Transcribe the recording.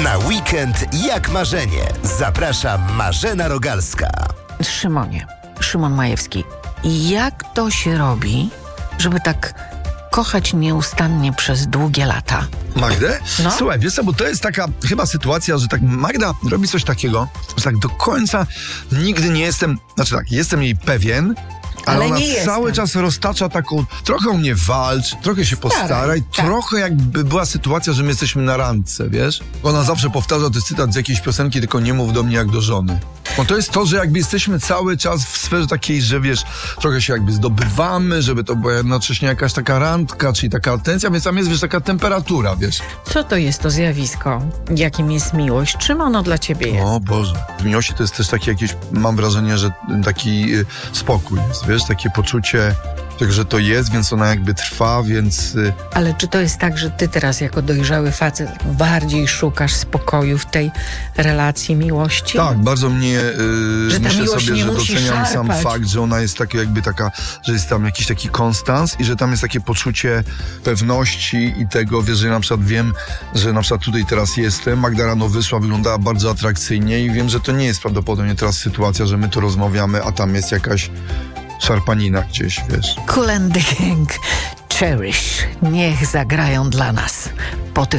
Na weekend jak marzenie. Zaprasza Marzena Rogalska. Szymon Majewski. Jak to się robi, żeby tak kochać nieustannie przez długie lata? Magdę? No. Słuchaj, wiesz co, bo to jest taka chyba sytuacja, że tak Magda robi coś takiego, że tak do końca nigdy nie jestem, jestem jej pewien, ale ona cały czas roztacza taką, trochę o mnie walcz, trochę się postaraj, trochę jakby była sytuacja, że my jesteśmy na randce, wiesz? Ona zawsze powtarza, to jest cytat z jakiejś piosenki, tylko nie mów do mnie jak do żony. Bo to jest to, że jakby jesteśmy cały czas w sferze takiej, że wiesz, trochę się jakby zdobywamy, żeby to była jednocześnie jakaś taka randka, czyli taka atencja, więc tam jest, wiesz, taka temperatura, wiesz. Co to jest to zjawisko? Jakim jest miłość? Czym ono dla ciebie jest? O Boże. W miłości to jest też takie jakieś, mam wrażenie, że taki spokój jest, wiesz, takie poczucie, że to jest, więc ona jakby trwa, więc... Ale czy to jest tak, że ty teraz jako dojrzały facet bardziej szukasz spokoju w tej relacji miłości? Tak, bardzo mnie że myślę sobie, że doceniam szarpać. sam fakt, że ona jest jakby taka, że jest tam jakiś taki konstans i że tam jest takie poczucie pewności i tego, wiesz, że na przykład wiem, że na przykład tutaj teraz jestem, Magda rano wyszła, wyglądała bardzo atrakcyjnie i wiem, że to nie jest prawdopodobnie teraz sytuacja, że my tu rozmawiamy, a tam jest jakaś szarpanina gdzieś, wiesz. Kool and the Gang, Cherish, niech zagrają dla nas.